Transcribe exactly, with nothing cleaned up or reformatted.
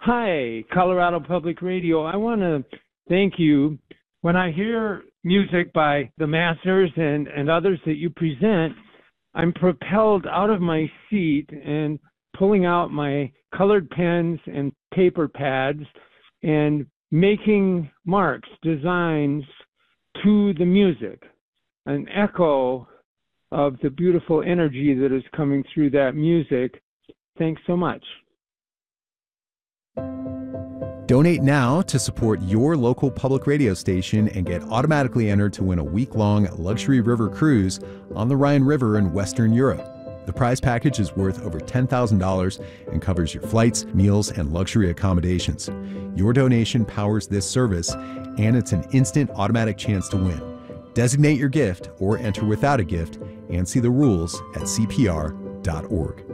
Hi, Colorado Public Radio. I want to thank you. When I hear music by the masters and, and others that you present, I'm propelled out of my seat and pulling out my colored pens and paper pads and making marks, designs to the music, an echo of the beautiful energy that is coming through that music. Thanks so much. Donate now to support your local public radio station and get automatically entered to win a week-long luxury river cruise on the Rhine River in Western Europe. The prize package is worth over ten thousand dollars and covers your flights, meals, and luxury accommodations. Your donation powers this service, and it's an instant automatic chance to win. Designate your gift or enter without a gift and see the rules at C P R dot org.